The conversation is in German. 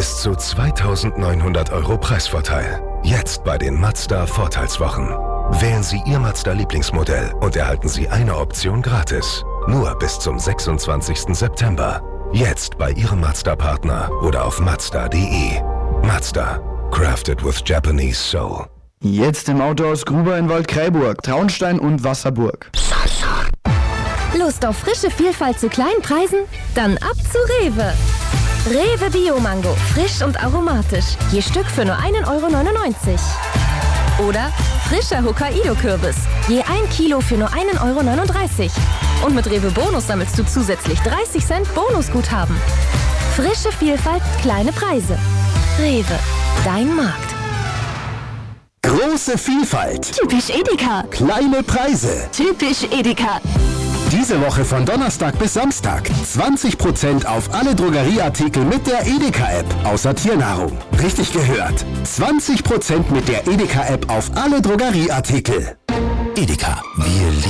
Bis zu 2.900 € Preisvorteil. Jetzt bei den Mazda Vorteilswochen. Wählen Sie Ihr Mazda-Lieblingsmodell und erhalten Sie eine Option gratis. Nur bis zum 26. September. Jetzt bei Ihrem Mazda-Partner oder auf Mazda.de. Mazda. Crafted with Japanese Soul. Jetzt im Autohaus Gruber in Waldkraiburg, Traunstein und Wasserburg. Lust auf frische Vielfalt zu kleinen Preisen? Dann ab zu Rewe. Rewe Bio-Mango, frisch und aromatisch. Je Stück für nur 1,99 €. Oder frischer Hokkaido-Kürbis. Je 1 Kilo für nur 1,39 €. Und mit Rewe Bonus sammelst du zusätzlich 30 Cent Bonusguthaben. Frische Vielfalt, kleine Preise. Rewe, dein Markt. Große Vielfalt. Typisch Edeka. Kleine Preise. Typisch Edeka. Diese Woche von Donnerstag bis Samstag 20% auf alle Drogerieartikel mit der Edeka-App, außer Tiernahrung. Richtig gehört. 20% mit der Edeka-App auf alle Drogerieartikel. Edeka, wir lieben